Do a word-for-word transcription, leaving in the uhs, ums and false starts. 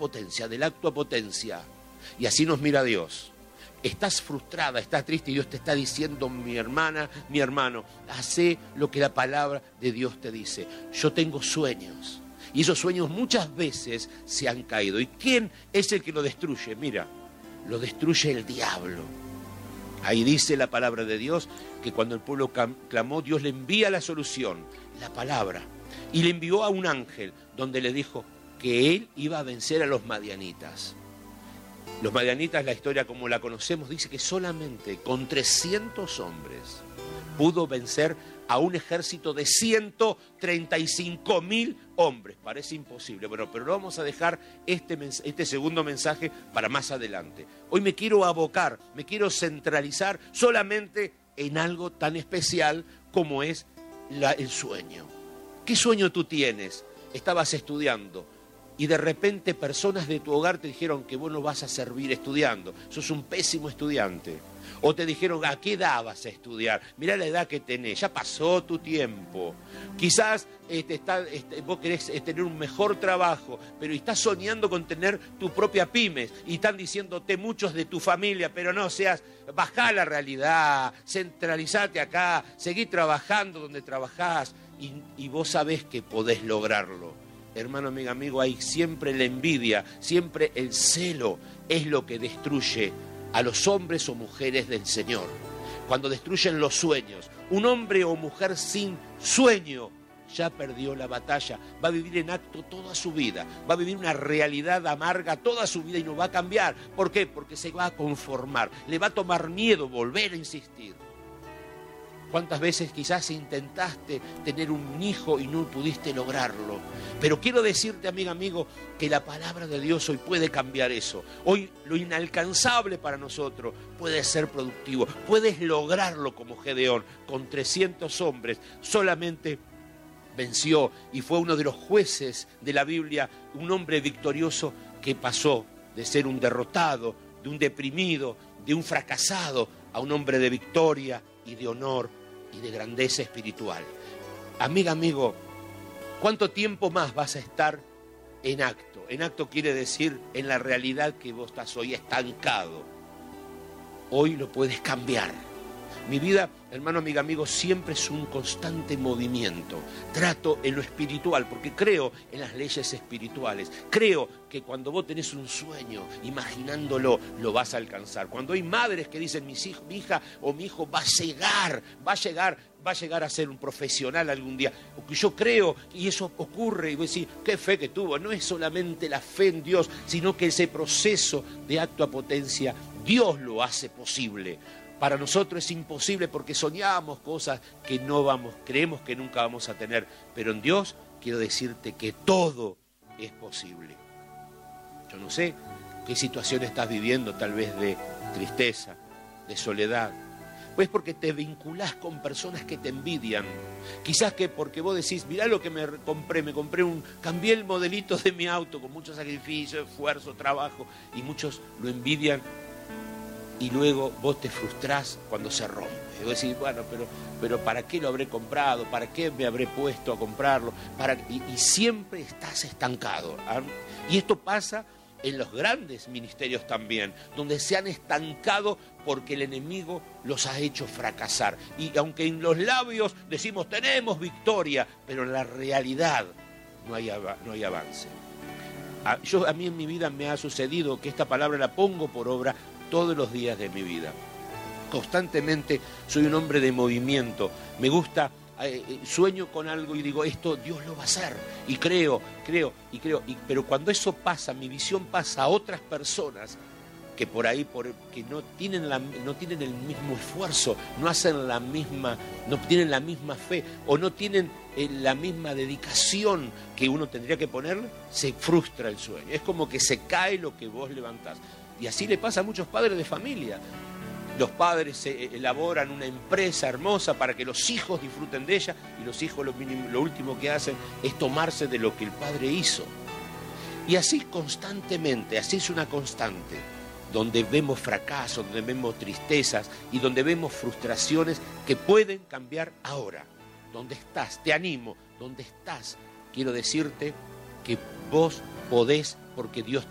potencia, del acto a potencia. Y así nos mira Dios. Estás frustrada, estás triste y Dios te está diciendo, mi hermana, mi hermano, hace lo que la palabra de Dios te dice. Yo tengo sueños y esos sueños muchas veces se han caído. ¿Y quién es el que lo destruye? Mira, lo destruye el diablo. Ahí dice la palabra de Dios que cuando el pueblo clamó, Dios le envía la solución, la palabra. Y le envió a un ángel donde le dijo que él iba a vencer a los madianitas. Los madianitas, la historia como la conocemos, dice que solamente con trescientos hombres pudo vencer a un ejército de ciento treinta y cinco mil hombres. Parece imposible, bueno, pero lo vamos a dejar este, este segundo mensaje para más adelante. Hoy me quiero abocar, me quiero centralizar solamente en algo tan especial como es la, el sueño. ¿Qué sueño tú tienes? Estabas estudiando y de repente personas de tu hogar te dijeron que vos no vas a servir estudiando, sos un pésimo estudiante. O te dijeron, ¿a qué edad vas a estudiar? Mirá la edad que tenés, ya pasó tu tiempo. Quizás este, está, este, vos querés tener un mejor trabajo, pero estás soñando con tener tu propia pymes. Y están diciéndote muchos de tu familia, pero no seas, bajá la realidad, centralizate acá, seguí trabajando donde trabajás y, y vos sabés que podés lograrlo. Hermano, amigo, amigo, hay siempre la envidia, siempre el celo es lo que destruye a los hombres o mujeres del Señor. Cuando destruyen los sueños, un hombre o mujer sin sueño ya perdió la batalla, va a vivir en acto toda su vida, va a vivir una realidad amarga toda su vida y no va a cambiar. ¿Por qué? Porque se va a conformar, le va a tomar miedo volver a insistir. ¿Cuántas veces quizás intentaste tener un hijo y no pudiste lograrlo? Pero quiero decirte, amiga, amigo, que la palabra de Dios hoy puede cambiar eso. Hoy lo inalcanzable para nosotros puede ser productivo. Puedes lograrlo como Gedeón. Con trescientos hombres solamente venció y fue uno de los jueces de la Biblia, un hombre victorioso que pasó de ser un derrotado, de un deprimido, de un fracasado, a un hombre de victoria y de honor y de grandeza espiritual. Amiga, amigo, ¿cuánto tiempo más vas a estar en acto? En acto quiere decir en la realidad que vos estás hoy estancado. Hoy lo puedes cambiar. Mi vida, hermano, amiga, amigo, siempre es un constante movimiento. Trato en lo espiritual, porque creo en las leyes espirituales. Creo que cuando vos tenés un sueño, imaginándolo, lo vas a alcanzar. Cuando hay madres que dicen, mi hija, mi hija o mi hijo va a llegar, va a llegar, va a llegar a ser un profesional algún día. Yo creo, y eso ocurre, y voy a decir, qué fe que tuvo. No es solamente la fe en Dios, sino que ese proceso de acto a potencia, Dios lo hace posible. Para nosotros es imposible porque soñamos cosas que no vamos, creemos que nunca vamos a tener. Pero en Dios quiero decirte que todo es posible. Yo no sé qué situación estás viviendo, tal vez de tristeza, de soledad. Pues porque te vinculás con personas que te envidian. Quizás que porque vos decís, mirá lo que me compré, me compré un, cambié el modelito de mi auto con mucho sacrificio, esfuerzo, trabajo, y muchos lo envidian. Y luego vos te frustrás cuando se rompe. Y vos decís, bueno, pero, pero ¿para qué lo habré comprado? ¿Para qué me habré puesto a comprarlo? Para... Y, y siempre estás estancado. ¿Ah? Y esto pasa en los grandes ministerios también, donde se han estancado porque el enemigo los ha hecho fracasar. Y aunque en los labios decimos, tenemos victoria, pero en la realidad no hay, no hay avance. A, yo, a mí en mi vida me ha sucedido que esta palabra la pongo por obra todos los días de mi vida. Constantemente soy un hombre de movimiento. Me gusta, eh, sueño con algo y digo, esto Dios lo va a hacer. Y creo, creo, y creo. Y, pero cuando eso pasa, mi visión pasa a otras personas que por ahí, por, que no tienen, la, no tienen el mismo esfuerzo, no hacen la misma, no tienen la misma fe, o no tienen eh, la misma dedicación que uno tendría que ponerle, se frustra el sueño. Es como que se cae lo que vos levantás. Y así le pasa a muchos padres de familia. Los padres elaboran una empresa hermosa para que los hijos disfruten de ella y los hijos lo, mínimo, lo último que hacen es tomarse de lo que el padre hizo. Y así constantemente, así es una constante, donde vemos fracasos, donde vemos tristezas y donde vemos frustraciones que pueden cambiar ahora. Donde estás, te animo, donde estás, quiero decirte que vos podés porque Dios